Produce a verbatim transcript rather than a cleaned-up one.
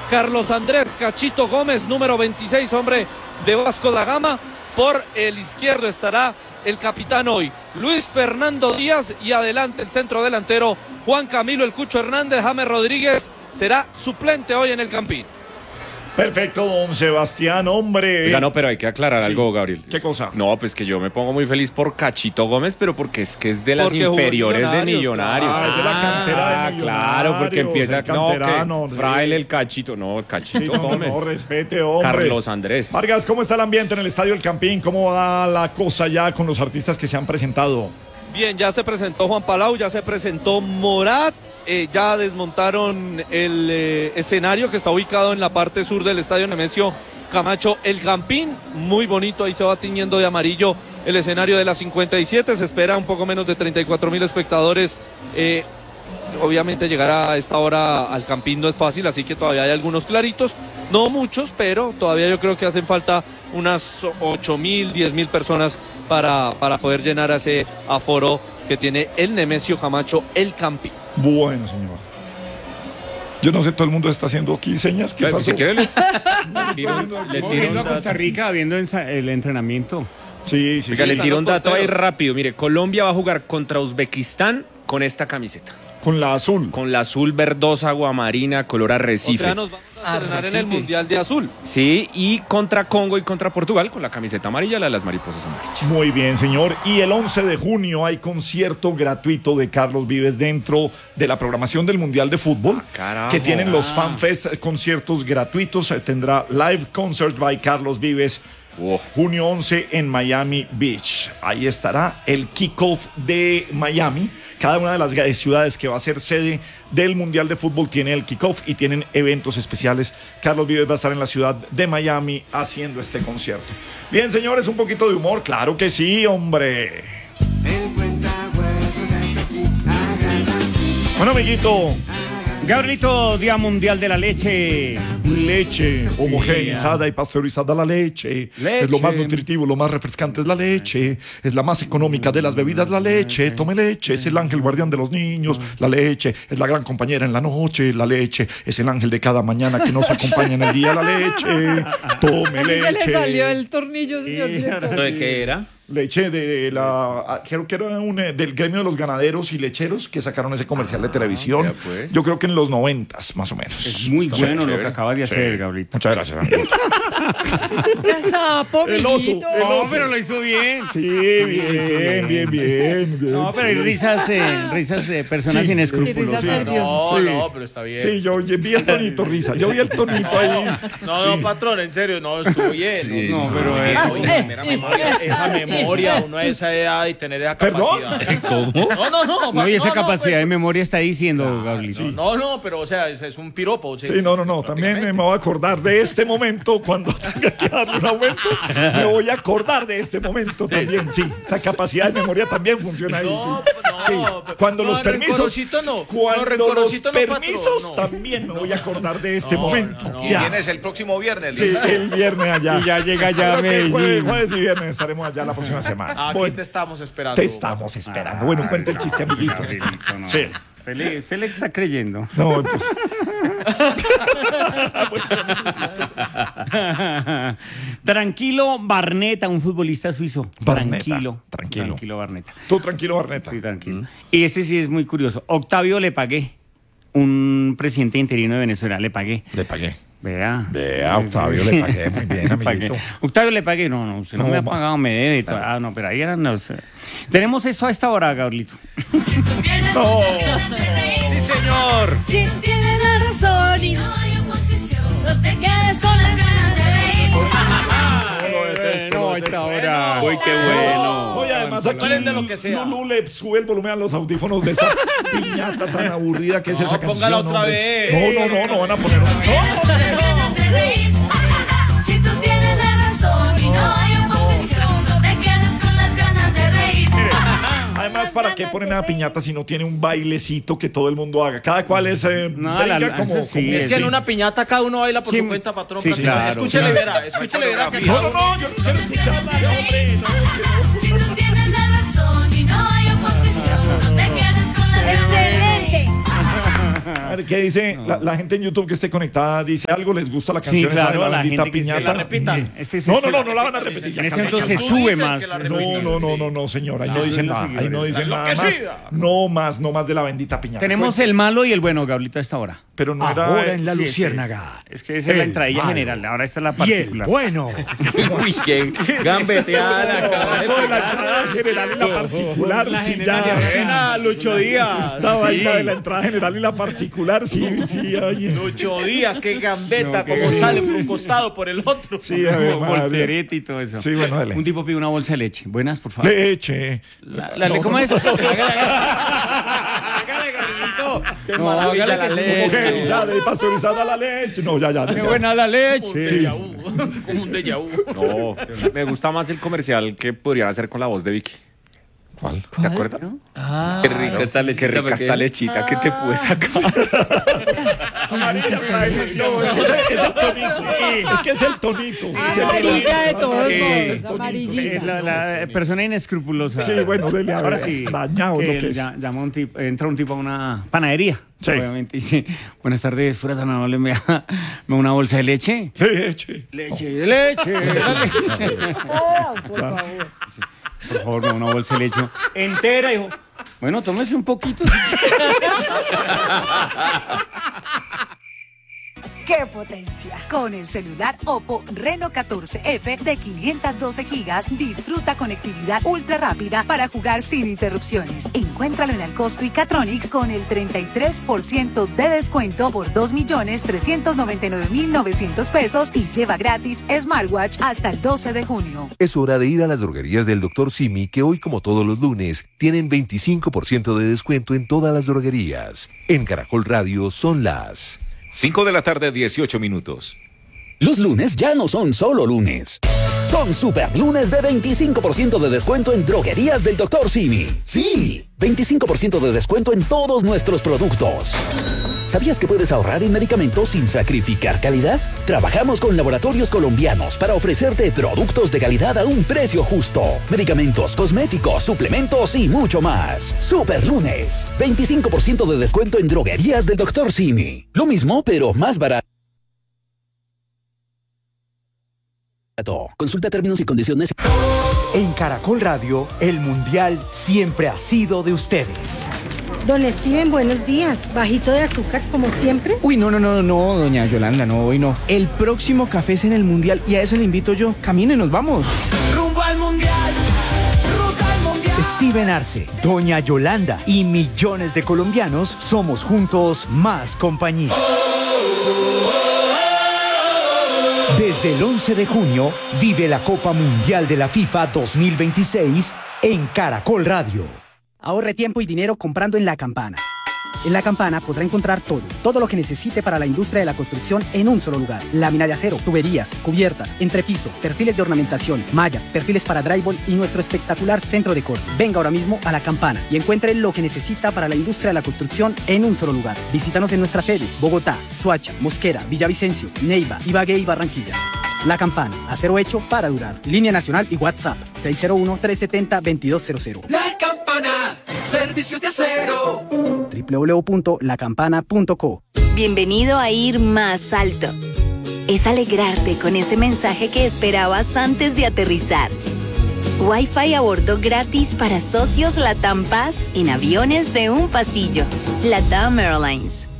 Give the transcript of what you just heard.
Carlos Andrés Cachito Gómez, número veintiséis, hombre de Vasco da Gama. Por el izquierdo estará el capitán hoy, Luis Fernando Díaz, y adelante el centro delantero Juan Camilo El Cucho Hernández. James Rodríguez será suplente hoy en el Campín. Perfecto, don Sebastián, hombre. Oiga, no, pero hay que aclarar Sí. algo, Gabriel. ¿Qué cosa? No, pues que yo me pongo muy feliz por Cachito Gómez, pero porque es que es de las Porque jugó inferiores de Millonarios, Millonarios. Ah, es de la cantera de Ah, Millonarios, claro, porque empieza el no, canterano, que sí. fraile el Cachito, no, Cachito Sí, no, no, Gómez. no, respete, hombre. Carlos Andrés. Vargas, ¿cómo está el ambiente en el Estadio El Campín? ¿Cómo va la cosa ya con los artistas que se han presentado? Bien, ya se presentó Juan Palau, ya se presentó Morat, eh, ya desmontaron el eh, escenario que está ubicado en la parte sur del Estadio Nemesio Camacho. El Campín, muy bonito, ahí se va tiñendo de amarillo el escenario de la cincuenta y siete, se espera un poco menos de treinta y cuatro mil espectadores. Eh, obviamente llegar a esta hora al Campín no es fácil, así que todavía hay algunos claritos, no muchos, pero todavía yo creo que hacen falta unas ocho mil, diez mil personas para, para poder llenar ese aforo que tiene el Nemesio Camacho, el Campín. Bueno, señor. Yo no sé, todo el mundo está haciendo aquí señas. ¿Qué pasó? Si quiere, le, le tiro, le tiro Viendo un a Costa dato. Rica, viendo ensa- el entrenamiento. Sí, sí, Oiga, sí. le tiro un los dato ahí porteros. rápido. Mire, Colombia va a jugar contra Uzbekistán con esta camiseta. Con la azul. Con la azul verdosa, aguamarina, color O arrecife. sea, nos vamos a estrenar en el Mundial de Azul. Sí, y contra Congo y contra Portugal con la camiseta amarilla, la de las mariposas amarillas. Muy bien, señor. Y el once de junio hay concierto gratuito de Carlos Vives dentro de la programación del Mundial de Fútbol. Ah, carajo. Que tienen los FanFest, eh, conciertos gratuitos. Eh, Tendrá Live Concert by Carlos Vives. Wow. Junio once en Miami Beach. Ahí estará el kickoff de Miami. Cada una de las ga- ciudades que va a ser sede del Mundial de Fútbol tiene el kickoff y tienen eventos especiales. Carlos Vives va a estar en la ciudad de Miami haciendo este concierto. Bien, señores, un poquito de humor. Claro que sí, hombre. Bueno, amiguito. Gabrielito, Día Mundial de la Leche. Leche homogeneizada y pasteurizada, la leche. Leche. Es lo más nutritivo, lo más refrescante es la leche. Es la más económica de las bebidas, la leche. Tome leche, es el ángel guardián de los niños. La leche es la gran compañera en la noche. La leche es el ángel de cada mañana que nos acompaña en el día. La leche, tome Así leche. se le salió el tornillo, señor Sí, director. ¿Esto de qué era? Leche de la. Creo que era un, eh, del gremio de los ganaderos y lecheros que sacaron ese comercial de televisión. ya pues. Yo creo que en los noventas, más o menos. Es muy Sí, bueno lo chévere. que acabas de hacer, Gabrielito. Muchas gracias, amigo. ¡Qué sapo, El oso, amiguito! el No, oso. pero lo hizo bien. Sí, bien, bien, bien, bien. No, pero hay sí. risas, eh, risas de personas Sí. sin Y escrúpulos. risas Sí. nerviosas. No, Sí. no, pero está bien. Sí, yo vi el tonito risa. Yo vi el tonito ahí. No, Sí. no, patrón, en serio, no, estuvo bien. Sí, no, No, pero Oye, eh, oye, mira, esa, esa memoria, uno a esa edad y tener esa ¿Perdón? capacidad. ¿Cómo? No, no, no. no, y esa no, capacidad pues, de memoria está diciendo, Gabrielito. No, no, pero o sea, es, es un piropo. Sí, no, no, no. También me voy a acordar de este momento cuando tenga que darle un aumento. Me voy a acordar de este momento también. Sí, esa capacidad de memoria también funciona ahí. No, Sí. no, Sí. pero- Cuando no, los permisos, rencorosito no. cuando No, rencorosito los no, patrón, permisos no. también me voy a acordar de este No, momento. no, no. Ya. Tienes el próximo viernes. Sí, Luis. el viernes allá. Y ya llega ya a Creo que Medellín. Jueves, jueves y viernes estaremos allá la próxima semana. Aquí Bueno, te estamos esperando. te estamos esperando. Bueno, cuenta el chiste, amiguito. Gabrielito, no. Sí. Se le, se le está creyendo. No, pues. Tranquilo Barneta, un futbolista suizo. Barneta, Tranquilo. tranquilo. Tranquilo Barneta. Tú tranquilo, Barneta. Sí, tranquilo. Y este sí es muy curioso. Octavio le pagué. Un presidente interino de Venezuela, le pagué. Le pagué. Vea. Vea, Octavio, le pagué muy bien, Le pagué. amiguito. Octavio le pagué. No, no, usted no, No, me ha ma- pagado, me debe. to- Ah, no, pero ahí eran los. eh. Tenemos esto a esta hora, Gabrielito. No. Sí, señor. Si tienes la razón y no hay oposición, no te quedes con las ganas de reír. Lo detesto, lo a esta detesto. hora. Uy, qué bueno. Oye, además aquí Hablen de lo que sea. Lulú le sube el volumen a los audífonos de esta piñata tan aburrida que es No, esa canción. póngala otra hombre. vez. No, no, no, no van a poner. Ganas de reír. Si tú tienes la razón y no hay oposición, no te quedes con las ganas de reír. Además, ¿para qué ponen a piñata si no tiene un bailecito que todo el mundo haga? Cada cual es eh, No, brinca la- como, eso sí, como- Es que en Sí. una piñata cada uno baila por Sí, su cuenta, patrón. sí, prácticamente. claro, Escúchele, claro. verá, escúchele, verá. que No, cada no, uno- no, yo no quiero escucharla, hombre. No, Si tú tienes la razón y no hay oposición, no te quedes con las ganas de reír. no. ver, ¿qué dice la, la gente en YouTube que esté conectada? ¿Dice algo? ¿Les gusta la canción Sí, esa claro, de la la bendita gente que se piñata? la repitan. Este es- No, no, no, no la van a repetir. ya En ese cambió. entonces Tú sube dices más. que la No, no, no, no, no, señora, ahí no Claro, dice los nada, ahí no seguidores. dice La nada más. enloquecida. No más, no más de la bendita piñata. Tenemos el malo y el bueno, Gabrielito, a esta hora. Pero no era... Ahora en la Sí, Luciérnaga. Es que esa es la El entradilla malo. general, ahora esta es la Y el particular. bueno. Uy, qué gambeteada. Eso de la entrada general y la particular, La sí, general ya. y la- Buena, Lucho Díaz. Esta vaina Sí. de la entrada general y la particular, sí, sí, oye. Lucho Díaz, qué gambeta, No, qué como sí, sale sí, por un sí. costado, por el otro. Sí, a ver, Como madre. voltereta y todo eso. Sí, bueno, dale. Un tipo pide una bolsa de leche. Buenas, por favor. Leche. La, la, ¿Cómo es? Hágale, hágale, Gabrielito. No, hágale la que sí. leche. Homogenizada y pasteurizada la leche. No, ya, ya. Qué ya. buena la leche. Sí. Como un déjà vu. No, me gusta más el comercial que podrían hacer con la voz de Vicky. ¿Cuál? ¿Te acuerdas? Ah, Qué rica esta lechita. Qué rica porque- esta lechita que te puedes sacar. Amarilla, no, es que es el tonito. Es que es el tonito. Es el Amarillita de todos Eh, modos, el tonito. amarillita. Es la, la persona inescrupulosa. Sí, bueno, dele a ver. Ahora sí. Dañado lo que es. ya- llama un tipo, entra un tipo a una panadería. Sí. Obviamente dice, buenas tardes, fuera tan amable, me da, me da una bolsa de leche. Leche. Leche, leche, la leche. por favor. Por favor, me da una bolsa de leche. Entera, hijo. Bueno, tómese un poquito. ¡Qué potencia! Con el celular Oppo Reno catorce F de quinientos doce gigas, disfruta conectividad ultra rápida para jugar sin interrupciones. Encuéntralo en Alcosto y Catronics con el treinta y tres por ciento de descuento por dos millones trescientos noventa y nueve mil novecientos pesos y lleva gratis smartwatch hasta el doce de junio. Es hora de ir a las droguerías del doctor Simi, que hoy, como todos los lunes, tienen veinticinco por ciento de descuento en todas las droguerías. En Caracol Radio son las cinco de la tarde, dieciocho minutos. Los lunes ya no son solo lunes. Son super lunes de veinticinco por ciento de descuento en droguerías del doctor Simi. Sí, veinticinco por ciento de descuento en todos nuestros productos. ¿Sabías que puedes ahorrar en medicamentos sin sacrificar calidad? Trabajamos con laboratorios colombianos para ofrecerte productos de calidad a un precio justo. Medicamentos, cosméticos, suplementos y mucho más. Super lunes, veinticinco por ciento de descuento en droguerías del doctor Simi. Lo mismo, pero más barato. Consulta términos y condiciones. En Caracol Radio, el Mundial siempre ha sido de ustedes. Don Steven, buenos días. Bajito de azúcar, como siempre. Uy, no, no, no, no, doña Yolanda, no, hoy no. El próximo café es en el Mundial y a eso le invito yo. Camine, nos vamos. Rumbo al mundial, ruta al mundial. Steven Arce, doña Yolanda y millones de colombianos somos juntos más compañía. Desde el once de junio, vive la Copa Mundial de la FIFA dos mil veintiséis en Caracol Radio. Ahorre tiempo y dinero comprando en La Campana. En La Campana podrá encontrar todo, todo lo que necesite para la industria de la construcción en un solo lugar. Lámina de acero, tuberías, cubiertas, entrepiso, perfiles de ornamentación, mallas, perfiles para drywall y nuestro espectacular centro de corte. Venga ahora mismo a La Campana y encuentre lo que necesita para la industria de la construcción en un solo lugar. Visítanos en nuestras sedes: Bogotá, Soacha, Mosquera, Villavicencio, Neiva, Ibagué y Barranquilla. La Campana, acero hecho para durar. Línea nacional y WhatsApp seis cero uno, tres siete cero, dos dos cero cero. La Campana, servicios de acero. doble u doble u doble u punto la campana punto co. Bienvenido a Ir Más Alto. Es alegrarte con ese mensaje que esperabas antes de aterrizar. Wi-Fi a bordo gratis para socios Latam Paz en aviones de un pasillo. Latam Airlines.